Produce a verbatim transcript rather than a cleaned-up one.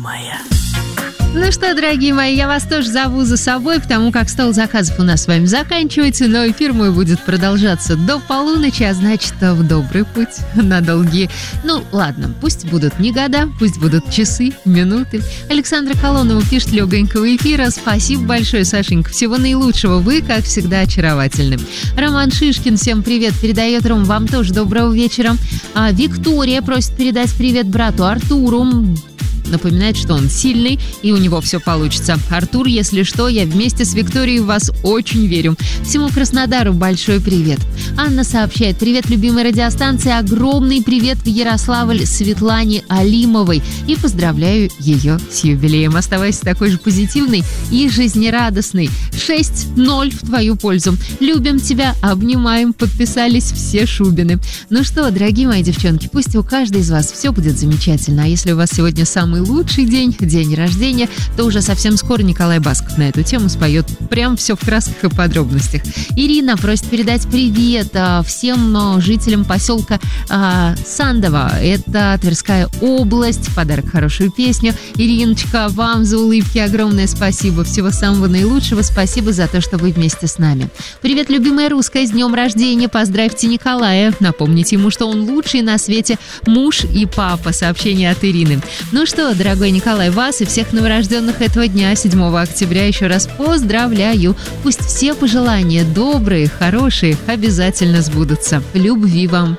моя. Ну что, дорогие мои, я вас тоже зову за собой, потому как стол заказов у нас с вами заканчивается, но эфир мой будет продолжаться до полуночи, а значит, в добрый путь на долгие. Ну, ладно, пусть будут не года, пусть будут часы, минуты. Александра Колонова пишет легонького эфира. Спасибо большое, Сашенька. Всего наилучшего. Вы, как всегда, очаровательны. Роман Шишкин, всем привет. Передает Ром, вам тоже доброго вечера. А Виктория просит передать привет брату Артуру. Напоминает, что он сильный и у него все получится. Артур, если что, я вместе с Викторией в вас очень верю. Всему Краснодару большой привет. Анна сообщает: привет, любимой радиостанции, огромный привет в Ярославль Светлане Алимовой и поздравляю ее с юбилеем. Оставайся такой же позитивной и жизнерадостной. шесть ноль в твою пользу. Любим тебя, обнимаем, подписались все Шубины. Ну что, дорогие мои девчонки, пусть у каждой из вас все будет замечательно. А если у вас сегодня самый лучший день, день рождения, то уже совсем скоро Николай Басков на эту тему споет прям все в красках и подробностях. Ирина просит передать привет всем жителям поселка Сандово. Это Тверская область. Подарок, хорошую песню. Ириночка, вам за улыбки огромное спасибо. Всего самого наилучшего. Спасибо за то, что вы вместе с нами. Привет, любимая русская, с днем рождения. Поздравьте Николая. Напомните ему, что он лучший на свете муж и папа. Сообщение от Ирины. Ну что, дорогой Николай, вас и всех новорожденных этого дня, седьмого октября, еще раз поздравляю. Пусть все пожелания добрые, хорошие, обязательно сбудутся. Любви вам.